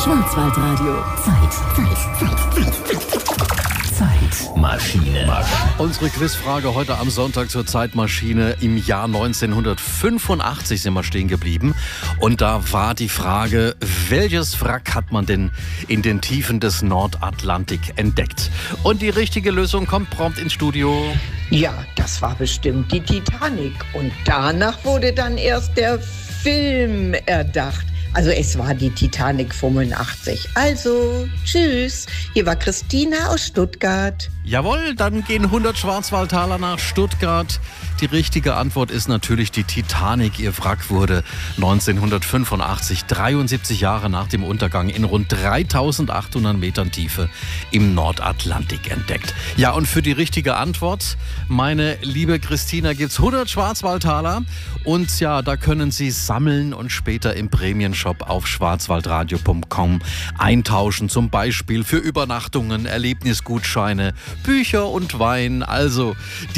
Schwarzwaldradio. Zeitmaschine. Unsere Quizfrage heute am Sonntag zur Zeitmaschine. Im Jahr 1985 sind wir stehen geblieben. Und da war die Frage, welches Wrack hat man denn in den Tiefen des Nordatlantik entdeckt? Und die richtige Lösung kommt prompt ins Studio. Ja, das war bestimmt die Titanic. Und danach wurde dann erst der Film erdacht. Also es war die Titanic 85. Also, tschüss. Hier war Christina aus Stuttgart. Jawohl, dann gehen 100 Schwarzwaldtaler nach Stuttgart. Die richtige Antwort ist natürlich die Titanic. Ihr Wrack wurde 1985, 73 Jahre nach dem Untergang, in rund 3800 Metern Tiefe im Nordatlantik entdeckt. Ja, und für die richtige Antwort, meine liebe Christina, gibt's 100 Schwarzwaldtaler. Und ja, da können Sie sammeln und später im Prämienshop auf schwarzwaldradio.com eintauschen. Zum Beispiel für Übernachtungen, Erlebnisgutscheine, Bücher und Wein. Also